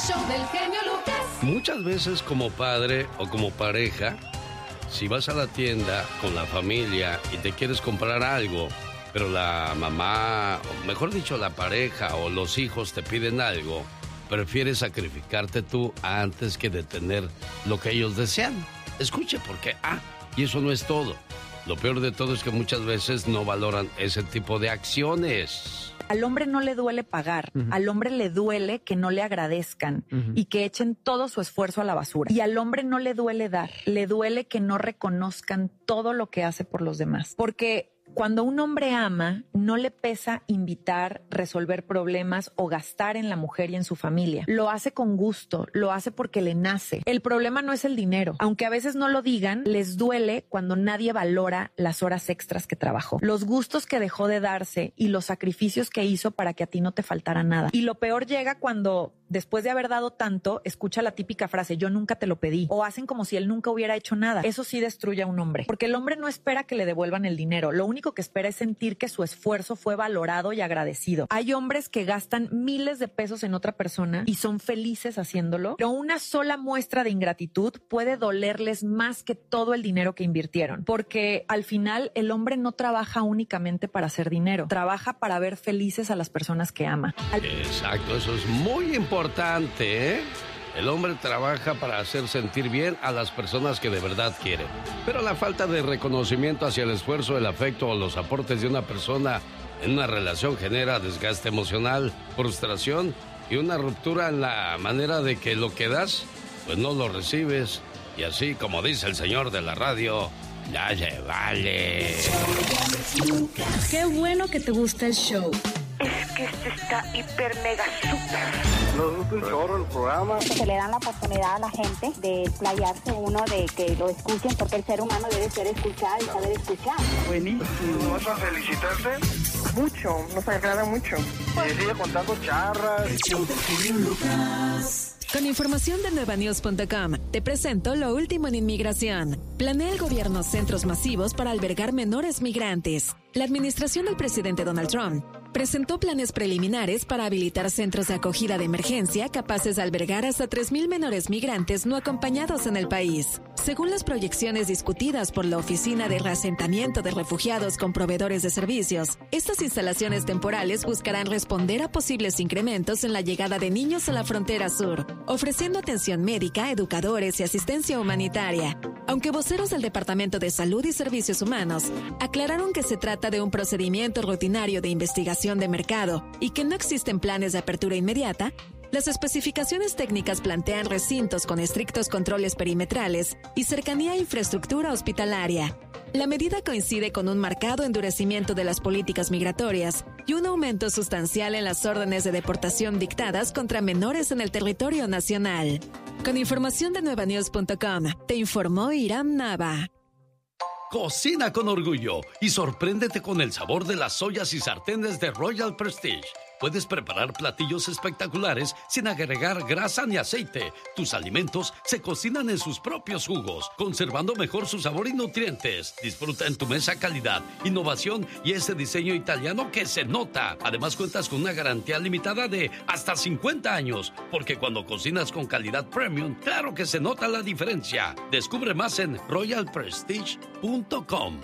show del genio Lucas. Muchas veces como padre o como pareja, si vas a la tienda con la familia y te quieres comprar algo, pero la mamá, o mejor dicho, la pareja o los hijos te piden algo, prefieres sacrificarte tú antes que de tener lo que ellos desean. Escuche, porque, y eso no es todo. Lo peor de todo es que muchas veces no valoran ese tipo de acciones. Al hombre no le duele pagar, al hombre le duele que no le agradezcan y que echen todo su esfuerzo a la basura. Y al hombre no le duele dar, le duele que no reconozcan todo lo que hace por los demás. Porque cuando un hombre ama, no le pesa invitar, resolver problemas o gastar en la mujer y en su familia. Lo hace con gusto, lo hace porque le nace. El problema no es el dinero. Aunque a veces no lo digan, les duele cuando nadie valora las horas extras que trabajó, los gustos que dejó de darse y los sacrificios que hizo para que a ti no te faltara nada. Y lo peor llega cuando, después de haber dado tanto, escucha la típica frase, yo nunca te lo pedí, o hacen como si él nunca hubiera hecho nada. Eso sí destruye a un hombre, porque el hombre no espera que le devuelvan el dinero. Lo único que espera es sentir que su esfuerzo fue valorado y agradecido. Hay hombres que gastan miles de pesos en otra persona y son felices haciéndolo, pero una sola muestra de ingratitud puede dolerles más que todo el dinero que invirtieron, porque al final el hombre no trabaja únicamente para hacer dinero, trabaja para ver felices a las personas que ama. Exacto, eso es muy importante, ¿eh? El hombre trabaja para hacer sentir bien a las personas que de verdad quiere. Pero la falta de reconocimiento hacia el esfuerzo, el afecto o los aportes de una persona en una relación genera desgaste emocional, frustración y una ruptura en la manera de que lo que das, pues no lo recibes. Y así, como dice el señor de la radio, ya se vale. Qué bueno que te gusta el show. Es que este está hiper mega super. Nos gusta un chorro el programa. Se le dan la oportunidad a la gente de explayarse uno, de que lo escuchen, porque el ser humano debe ser escuchado y saber escuchar. Buenísimo. ¿Vas a felicitarte? Mucho, nos agrada mucho. Y sigue contando charras. El show del genio Lucas. Con información de nuevanews.com, te presento lo último en inmigración. Planea el gobierno centros masivos para albergar menores migrantes. La administración del presidente Donald Trump presentó planes preliminares para habilitar centros de acogida de emergencia capaces de albergar hasta 3,000 menores migrantes no acompañados en el país. Según las proyecciones discutidas por la Oficina de Reasentamiento de Refugiados con proveedores de servicios, estas instalaciones temporales buscarán responder a posibles incrementos en la llegada de niños a la frontera sur, ofreciendo atención médica, educadores y asistencia humanitaria. Aunque voceros del Departamento de Salud y Servicios Humanos aclararon que se trata de un procedimiento rutinario de investigación de mercado y que no existen planes de apertura inmediata, las especificaciones técnicas plantean recintos con estrictos controles perimetrales y cercanía a infraestructura hospitalaria. La medida coincide con un marcado endurecimiento de las políticas migratorias y un aumento sustancial en las órdenes de deportación dictadas contra menores en el territorio nacional. Con información de nuevanews.com, te informó Iram Nava. Cocina con orgullo y sorpréndete con el sabor de las ollas y sartenes de Royal Prestige. Puedes preparar platillos espectaculares sin agregar grasa ni aceite. Tus alimentos se cocinan en sus propios jugos, conservando mejor su sabor y nutrientes. Disfruta en tu mesa calidad, innovación y ese diseño italiano que se nota. Además, cuentas con una garantía limitada de hasta 50 años, porque cuando cocinas con calidad premium, claro que se nota la diferencia. Descubre más en royalprestige.com.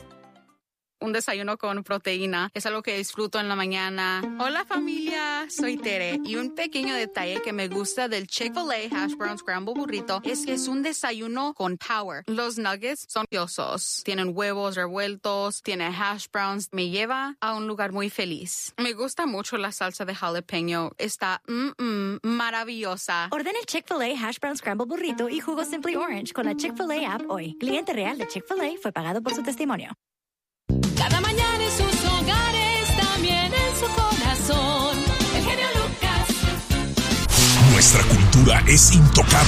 Un desayuno con proteína es algo que disfruto en la mañana. Hola familia, soy Tere y un pequeño detalle que me gusta del Chick-fil-A Hash Brown Scramble Burrito es que es un desayuno con power. Los nuggets son deliciosos, tienen huevos revueltos, tiene hash browns, me lleva a un lugar muy feliz. Me gusta mucho la salsa de jalapeño, está maravillosa. Ordena el Chick-fil-A Hash Brown Scramble Burrito y jugo Simply Orange con la Chick-fil-A app hoy. Cliente real de Chick-fil-A fue pagado por su testimonio. Cada mañana en sus hogares, también en su corazón. El genio Lucas. Nuestra cultura es intocable.